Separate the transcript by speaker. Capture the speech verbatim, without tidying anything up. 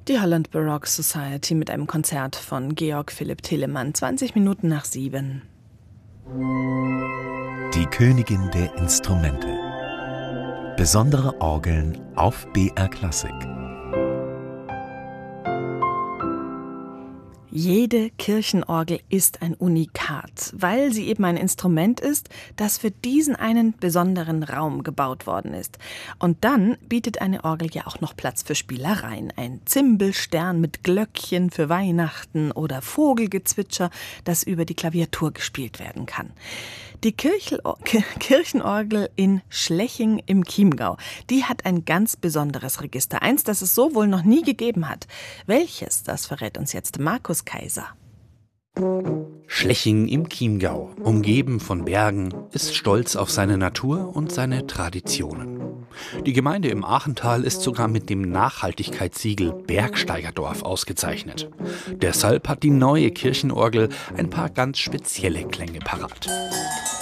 Speaker 1: Die Holland Baroque Society mit einem Konzert von Georg Philipp Telemann, zwanzig Minuten nach sieben.
Speaker 2: Die Königin der Instrumente. Besondere Orgeln auf B R Klassik.
Speaker 1: Jede Kirchenorgel ist ein Unikat, weil sie eben ein Instrument ist, das für diesen einen besonderen Raum gebaut worden ist. Und dann bietet eine Orgel ja auch noch Platz für Spielereien. Ein Zimbelstern mit Glöckchen für Weihnachten oder Vogelgezwitscher, das über die Klaviatur gespielt werden kann. Die Kirchel- Kirchenorgel in Schleching im Chiemgau, die hat ein ganz besonderes Register. Eins, das es so wohl noch nie gegeben hat. Welches, das verrät uns jetzt Markus Kaiser.
Speaker 3: Schleching im Chiemgau, umgeben von Bergen, ist stolz auf seine Natur und seine Traditionen. Die Gemeinde im Aachental ist sogar mit dem Nachhaltigkeitssiegel Bergsteigerdorf ausgezeichnet. Deshalb hat die neue Kirchenorgel ein paar ganz spezielle Klänge parat.